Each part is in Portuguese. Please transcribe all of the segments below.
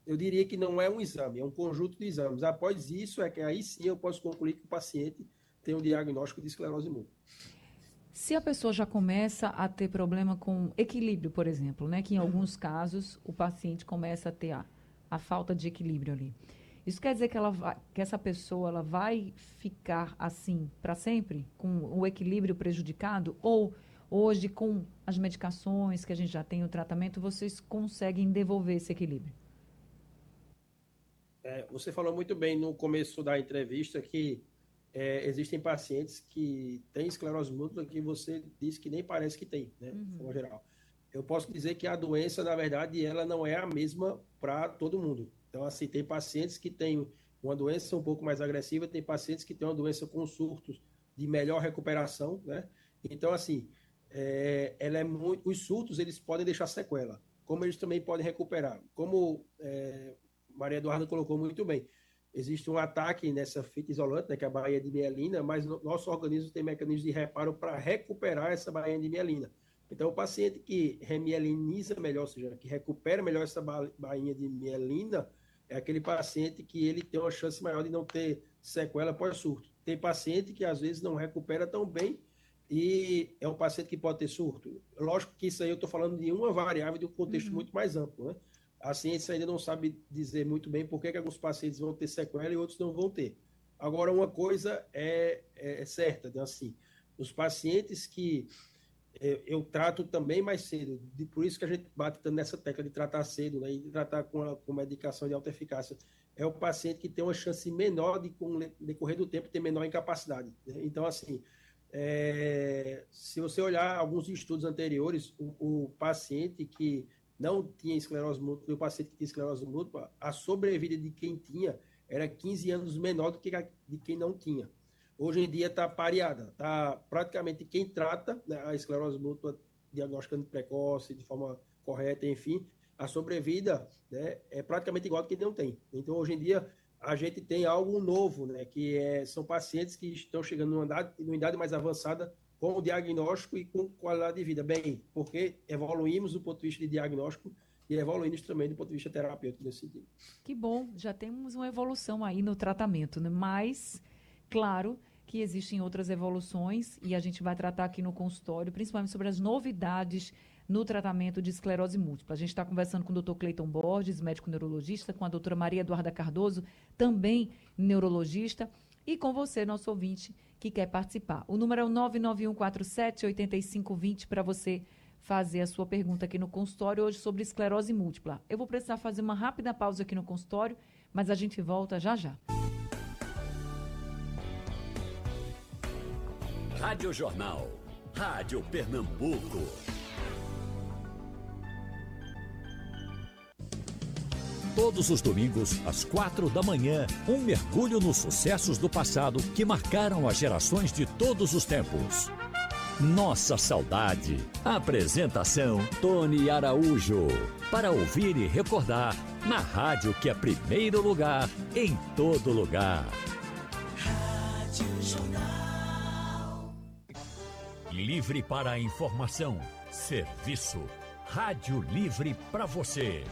eu diria que não é um exame, é um conjunto de exames. Após isso, é que aí sim eu posso concluir que o paciente tem um diagnóstico de esclerose múltipla. Se a pessoa já começa a ter problema com equilíbrio, por exemplo, né, que em alguns casos o paciente começa a ter a falta de equilíbrio ali. Isso quer dizer que, que essa pessoa ela vai ficar assim para sempre, com o equilíbrio prejudicado? Ou hoje, com as medicações que a gente já tem, o tratamento, vocês conseguem devolver esse equilíbrio? Você falou muito bem no começo da entrevista que existem pacientes que têm esclerose múltipla que você disse que nem parece que tem, né, de forma geral. Eu posso dizer que a doença, na verdade, ela não é a mesma para todo mundo. Então, assim, tem pacientes que têm uma doença um pouco mais agressiva, tem pacientes que têm uma doença com surtos de melhor recuperação, né? Então, assim, ela é muito, os surtos, eles podem deixar sequela, como eles também podem recuperar. Como Maria Eduarda colocou muito bem. Existe um ataque nessa fita isolante, né, que é a bainha de mielina, mas nosso organismo tem mecanismos de reparo para recuperar essa bainha de mielina. Então, o paciente que remieliniza melhor, ou seja, que recupera melhor essa bainha de mielina, é aquele paciente que ele tem uma chance maior de não ter sequela pós-surto. Tem paciente que às vezes não recupera tão bem e é um paciente que pode ter surto. Lógico que isso aí eu estou falando de uma variável de um contexto muito mais amplo, né? A ciência ainda não sabe dizer muito bem por que alguns pacientes vão ter sequela e outros não vão ter. Agora, uma coisa é certa, né? Assim, os pacientes que eu trato também mais cedo, por isso que a gente bate nessa tecla de tratar cedo, né, e de tratar com medicação de alta eficácia, é o paciente que tem uma chance menor de, com o decorrer do tempo, ter menor incapacidade. Né? Então, assim, se você olhar alguns estudos anteriores, o paciente que não tinha esclerose múltipla e o paciente que tinha esclerose múltipla, a sobrevida de quem tinha era 15 anos menor do que a de quem não tinha. Hoje em dia está pareada, está praticamente quem trata, né, a esclerose múltipla, diagnosticando precoce, de forma correta, enfim, a sobrevida, né, é praticamente igual a quem não tem. Então, hoje em dia, a gente tem algo novo, né, são pacientes que estão chegando numa idade mais avançada com o diagnóstico e com qualidade de vida. Bem, porque evoluímos do ponto de vista de diagnóstico e evoluímos também do ponto de vista terapêutico nesse sentido. Que bom, já temos uma evolução aí no tratamento, né? Mas, claro que existem outras evoluções e a gente vai tratar aqui no consultório, principalmente sobre as novidades no tratamento de esclerose múltipla. A gente está conversando com o Dr. Cleiton Borges, médico neurologista, com a doutora Maria Eduarda Cardoso, também neurologista, e com você, nosso ouvinte, que quer participar. O número é o 99147-8520 para você fazer a sua pergunta aqui no consultório hoje sobre esclerose múltipla. Eu vou precisar fazer uma rápida pausa aqui no consultório, mas a gente volta já já. Rádio Jornal, Rádio Pernambuco. Todos os domingos, às 4 da manhã, um mergulho nos sucessos do passado que marcaram as gerações de todos os tempos. Nossa Saudade. Apresentação Tony Araújo. Para ouvir e recordar, na rádio que é primeiro lugar, em todo lugar. Rádio Jornal. Livre para a informação. Serviço. Rádio Livre para você.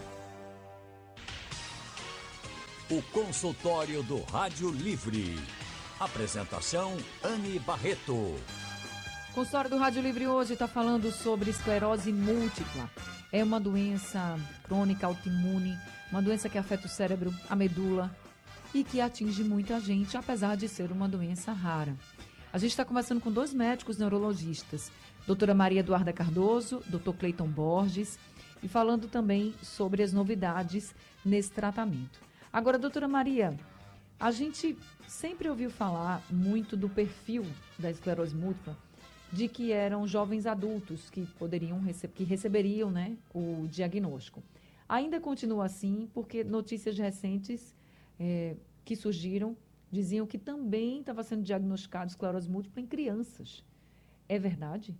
O consultório do Rádio Livre. Apresentação Anne Barreto. O consultório do Rádio Livre hoje está falando sobre esclerose múltipla. É uma doença crônica autoimune, uma doença que afeta o cérebro, a medula e que atinge muita gente, apesar de ser uma doença rara. A gente está conversando com dois médicos neurologistas, doutora Maria Eduarda Cardoso, doutor Cleiton Borges, e falando também sobre as novidades nesse tratamento. Agora, doutora Maria, a gente sempre ouviu falar muito do perfil da esclerose múltipla, de que eram jovens adultos que receberiam, né, o diagnóstico. Ainda continua assim, porque notícias recentes que surgiram diziam que também estava sendo diagnosticado esclerose múltipla em crianças. É verdade?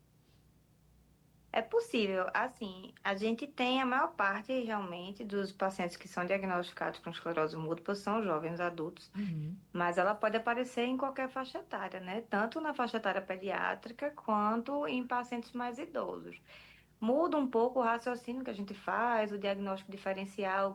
É possível, assim, a gente tem a maior parte realmente dos pacientes que são diagnosticados com esclerose múltipla são jovens adultos, mas ela pode aparecer em qualquer faixa etária, né? Tanto na faixa etária pediátrica quanto em pacientes mais idosos. Muda um pouco o raciocínio que a gente faz, o diagnóstico diferencial,